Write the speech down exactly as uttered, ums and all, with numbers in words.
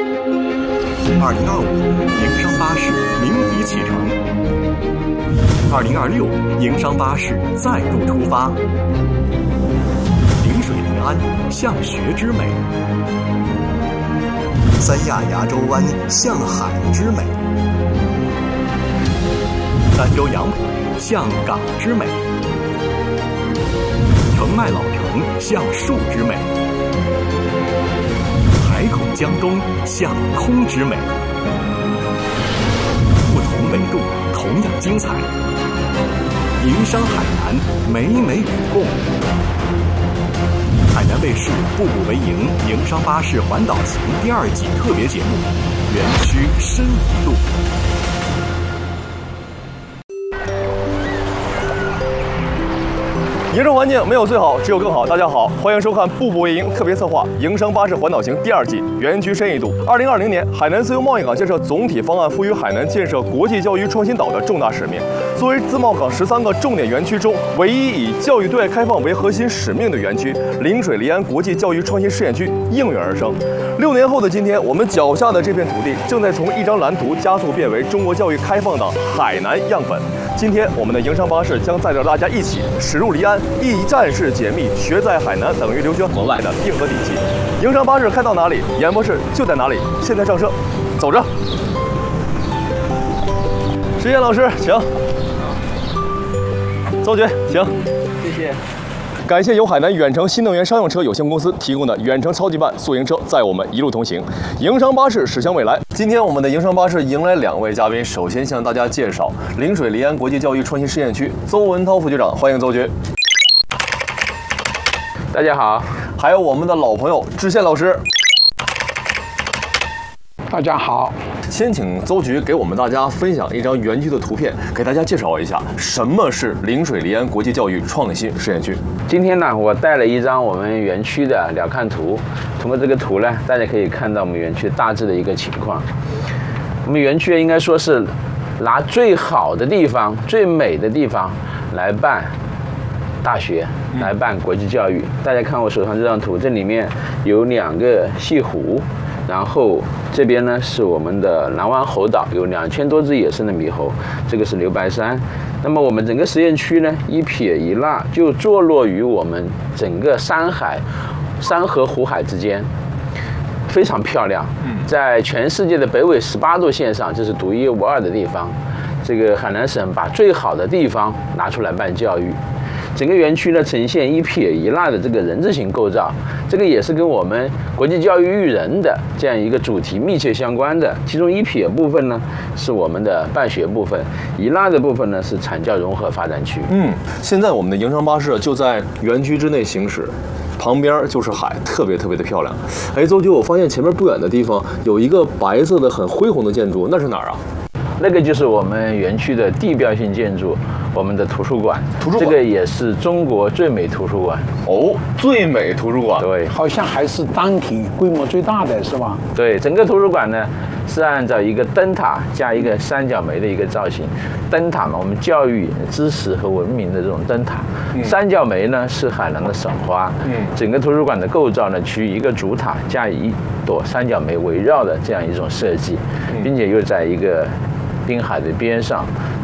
二零二五，营商巴士鸣笛启程。二零二六，营商巴士再度出发。临水临安，向学之美；三亚牙洲湾，向海之美；儋州杨浦，向港之美；澄迈老城，向树之美；海口江东，向空之美。不同纬度，同样精彩。营商海南，美美与共。海南卫视《步步为营》营商巴士环岛行第二季特别节目，园区深一路。 营商环境没有最好，只有更好。大家好，欢迎收看《步步为营》特别策划《营商巴士环岛行》第二季，园区深一度。二零二零年，海南自由贸易港建设总体方案赋予海南建设国际教育创新岛的重大使命。作为自贸港十三个重点园区中唯一以教育对外开放为核心使命的园区，临水临安国际教育创新试验区应运而生。六年后的今天，我们脚下的这片土地正在从一张蓝图加速变为中国教育开放的海南样本。今天，我们的营商巴士将载着大家一起驶入离岸，一站式解密学在海南等于留学国外的硬核底气。营商巴士开到哪里，演播室就在哪里。现在上车，走着。石岩老师，请。邹局，请。 谢谢。 感谢由海南远程新能源商用车有限公司提供的远程超级慢宿营车，载我们一路同行。营商巴士驶向未来。今天我们的营商巴士迎来两位嘉宾，首先向大家介绍临水临安国际教育创新试验区邹文涛副局长，欢迎邹局。 大家好。 还有我们的老朋友志宪老师。 大家好。 先请邹局给我们大家分享一张园区的图片，给大家介绍一下什么是临水临安国际教育创新试验区。 今天呢，我带了一张我们园区的鸟瞰图。通过这个图呢，大家可以看到我们园区大致的一个情况。我们园区应该说是拿最好的地方、最美的地方来办大学，来办国际教育。大家看我手上这张图，这里面有两个西湖。然后这边呢是我们的南湾猴岛，有两千多只野生的猕猴，这个是留白山。那么我们整个实验区呢，一撇一捺就坐落于我们整个山海、山河湖海之间，非常漂亮。在全世界的北纬十八度线上，这是独一无二的地方。这个海南省把最好的地方拿出来办教育。整个园区呢呈现一撇一捺的这个人字形构造，这个也是跟我们国际教育育人的这样一个主题密切相关的。其中一撇部分呢是我们的办学部分，一捺的部分呢是产教融合发展区。 嗯，现在我们的营商巴士就在园区之内行驶。旁边就是海，特别特别的漂亮。哎，邹局，我发现前面不远的地方有一个白色的很恢宏的建筑，那是哪儿啊？ 那个就是我们园区的地标性建筑，我们的图书馆。 图书馆， 这个也是中国最美图书馆。 哦，最美图书馆。 对， 好像还是当体规模最大的是吧？ 对，整个图书馆呢是按照一个灯塔加一个三角梅的一个造型。灯塔嘛，我们教育、知识和文明的这种灯塔。嗯、三角梅呢是海南的省花。嗯，整个图书馆的构造呢，取一个主塔加一朵三角梅围绕的这样一种设计，并且又在一个滨海的边上，